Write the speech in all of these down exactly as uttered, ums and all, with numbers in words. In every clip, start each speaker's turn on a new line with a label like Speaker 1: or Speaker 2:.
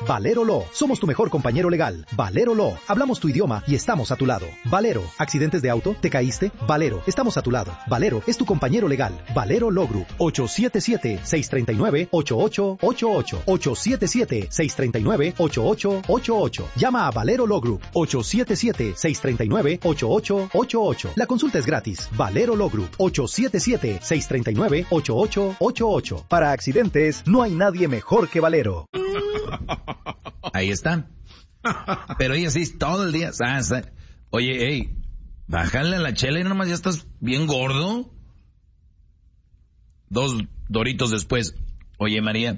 Speaker 1: Valero Law. Somos tu mejor compañero legal. Valero Law. Hablamos tu idioma y estamos a tu lado. Valero. ¿Accidentes de auto? ¿Te caíste? Valero. Estamos a tu lado. Valero es tu compañero legal. Valero Law Group. ocho siete siete, seis tres nueve, ocho ocho ocho ocho. ocho siete siete, seis tres nueve, ocho ocho ocho ocho. Llama a Valero Law Group. ocho siete siete, seis tres nueve, ocho ocho ocho ocho. La consulta es gratis. Valero Law Group. ocho siete siete, seis tres nueve, ocho ocho ocho ocho. Para accidentes, no hay nadie mejor que Valero.
Speaker 2: Ahí está. Pero ella sí, todo el día. Oye, hey, bájale a la chela y nomás ya estás bien gordo. Dos doritos después. Oye, María,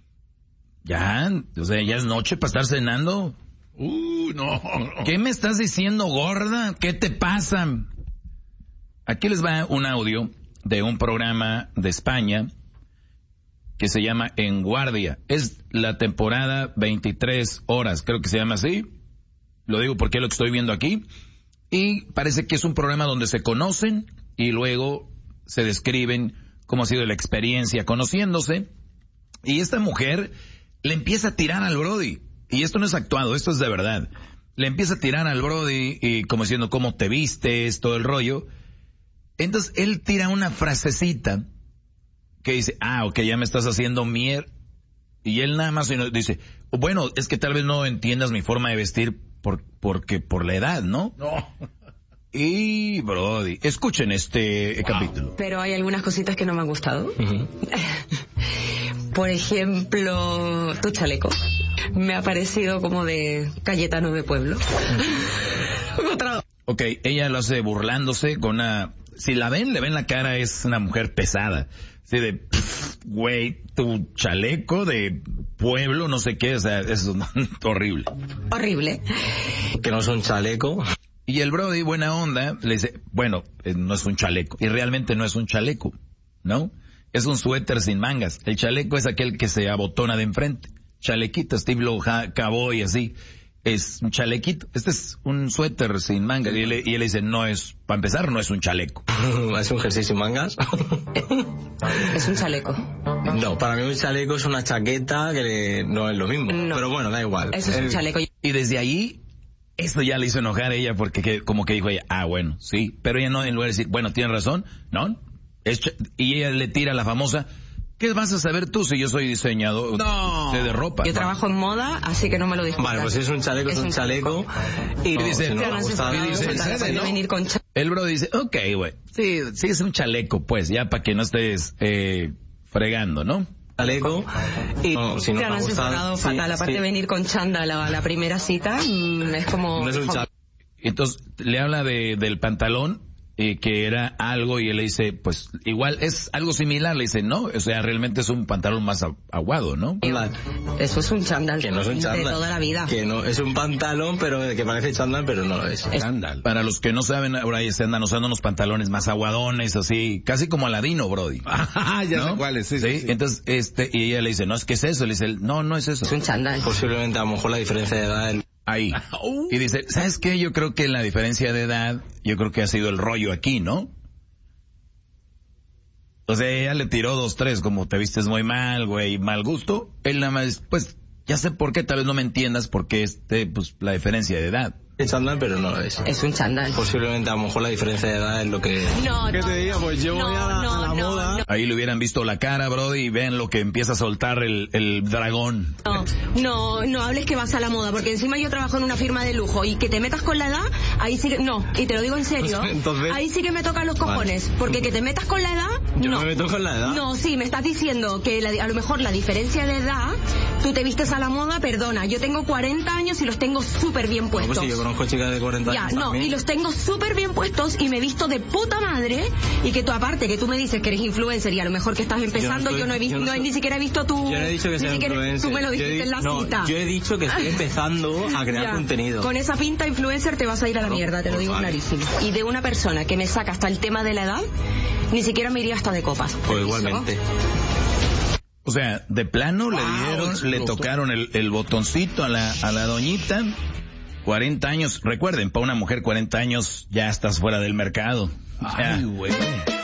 Speaker 2: ya, o sea, ya es noche para estar cenando.
Speaker 3: Uh, no, no.
Speaker 2: ¿Qué me estás diciendo, gorda? ¿Qué te pasa? Aquí les va un audio de un programa de España que se llama En Guardia. Es la temporada veintitrés horas, creo que se llama así. Lo digo porque es lo que estoy viendo aquí. Y parece que es un programa donde se conocen y luego se describen cómo ha sido la experiencia conociéndose. Y esta mujer le empieza a tirar al Brody. Y esto no es actuado, esto es de verdad. Le empieza a tirar al Brody y como diciendo cómo te vistes, todo el rollo. Entonces él tira una frasecita que dice, ah, ok, ya me estás haciendo mier. Y él nada más dice, bueno, es que tal vez no entiendas mi forma de vestir por, porque por la edad, ¿no?
Speaker 3: No.
Speaker 2: Y, Brody, escuchen este wow. capítulo.
Speaker 4: Pero hay algunas cositas que no me han gustado.
Speaker 2: Uh-huh.
Speaker 4: Por ejemplo, tu chaleco. Me ha parecido como de Cayetano de pueblo. Otra.
Speaker 2: Ok, ella lo hace burlándose con una... Si la ven, le ven la cara, es una mujer pesada. Así de, güey, tu chaleco de pueblo, no sé qué, o sea, es horrible.
Speaker 4: Horrible.
Speaker 5: Que no es un chaleco.
Speaker 2: Y el Brody, buena onda, le dice, bueno, no es un chaleco. Y realmente no es un chaleco, ¿no? Es un suéter sin mangas. El chaleco es aquel que se abotona de enfrente. Chalequito, estilo cowboy, así. Es un chalequito. Este es un suéter sin mangas. Y él, y él dice, no es, para empezar, no es un chaleco.
Speaker 5: ¿Es un jersey sin mangas?
Speaker 4: Es un chaleco.
Speaker 5: No, para mí un chaleco es una chaqueta que no es lo mismo. No. Pero bueno, da igual.
Speaker 4: Eso es un chaleco.
Speaker 2: Y desde ahí, esto ya le hizo enojar a ella porque que, como que dijo ella, ah, bueno, sí. Pero ella no, en lugar de decir, bueno, tienes razón, no. Es ch- y ella le tira la famosa, ¿qué vas a saber tú si yo soy diseñador
Speaker 3: no.
Speaker 2: de ropa?
Speaker 4: Yo trabajo en moda, así que no me lo discutas.
Speaker 5: Vale, pues si es un chaleco, es, es un chaleco. chaleco. Y
Speaker 2: no,
Speaker 5: dice,
Speaker 2: no,
Speaker 5: no,
Speaker 2: no,
Speaker 5: gusta,
Speaker 2: y dice,
Speaker 5: no,
Speaker 2: ¿no?
Speaker 4: venir con ch-
Speaker 2: el bro dice, ok, güey, sí, sí es un chaleco, pues, ya para que no estés eh, fregando, ¿no?
Speaker 5: Chaleco. Y no, si no
Speaker 4: te
Speaker 5: me
Speaker 4: han
Speaker 5: gusta,
Speaker 4: fatal,
Speaker 5: sí,
Speaker 4: aparte de
Speaker 5: sí.
Speaker 4: venir con chándal a la primera cita, mmm, es como...
Speaker 5: No es un chaleco.
Speaker 2: Entonces le habla de del pantalón. Eh, que era algo y él le dice, pues igual es algo similar, le dice, no, o sea, realmente es un pantalón más aguado, ¿no?
Speaker 4: Eso es un chándal,
Speaker 5: que no es un chándal
Speaker 4: de toda la vida.
Speaker 5: Que no, es un pantalón, pero que parece chándal, pero no lo es.
Speaker 2: Chándal. Para los que no saben, ahora ahí se andan usando unos pantalones más aguadones, así, casi como Aladino, Brody.
Speaker 3: Ah, ya
Speaker 2: ¿no?
Speaker 3: sé cuáles, sí, sí,
Speaker 2: sí,
Speaker 3: sí.
Speaker 2: Entonces, este, y ella le dice, no, es que es eso, le dice, no, no es eso.
Speaker 4: Es un chándal.
Speaker 5: Posiblemente a lo mejor la diferencia de edad... En...
Speaker 2: Ahí. Y dice, ¿sabes qué? Yo creo que la diferencia de edad, yo creo que ha sido el rollo aquí, ¿no? O sea, ella le tiró dos, tres, como te vistes muy mal, güey, mal gusto. Él nada más, pues, ya sé por qué, tal vez no me entiendas, porque este, pues, la diferencia de edad.
Speaker 5: Es chándal, pero no lo es.
Speaker 4: Es un chándal.
Speaker 5: Posiblemente a lo mejor la diferencia de edad es lo que...
Speaker 4: No,
Speaker 5: ¿Qué
Speaker 4: no,
Speaker 5: te diga? Pues yo
Speaker 4: no,
Speaker 5: voy a la,
Speaker 4: no,
Speaker 5: a la
Speaker 4: no,
Speaker 5: moda...
Speaker 4: No.
Speaker 2: Ahí le hubieran visto la cara, brody, y ven lo que empieza a soltar el, el dragón.
Speaker 4: No, no, no hables que vas a la moda, porque encima yo trabajo en una firma de lujo y que te metas con la edad, ahí sí que... No, y te lo digo en serio,
Speaker 5: Entonces,
Speaker 4: ahí sí que me tocan los cojones,
Speaker 5: vale.
Speaker 4: Porque que te metas con la edad,
Speaker 5: yo
Speaker 4: no.
Speaker 5: no me meto con la edad.
Speaker 4: No, sí, me estás diciendo que la, a lo mejor la diferencia de edad, tú te vistes a la moda, perdona, yo tengo cuarenta años y los tengo súper bien puestos.
Speaker 5: No, pues sí, yo conozco chicas de cuarenta
Speaker 4: ya,
Speaker 5: años
Speaker 4: no,
Speaker 5: también.
Speaker 4: Y los tengo súper bien puestos y me visto de puta madre, y que tú aparte, que tú me dices que eres influencer y a lo mejor que estás empezando, yo no, estoy, yo no he visto, no, no, ni siquiera he visto tu...
Speaker 5: Yo no he dicho que sea influencer.
Speaker 4: Tú me lo dijiste
Speaker 5: he,
Speaker 4: en la
Speaker 5: no,
Speaker 4: cita.
Speaker 5: Yo he dicho que estoy empezando a crear
Speaker 4: ya,
Speaker 5: contenido.
Speaker 4: Con esa pinta influencer te vas a ir a la no, mierda, te lo digo vale. clarísimo. Y de una persona que me saca hasta el tema de la edad, ni siquiera me iría hasta de copas.
Speaker 5: Pues igualmente.
Speaker 2: O sea, de plano wow, le dieron, le tocaron el, el botoncito a la, a la doñita. cuarenta años, recuerden, para una mujer cuarenta años ya estás fuera del mercado.
Speaker 3: Ay, güey.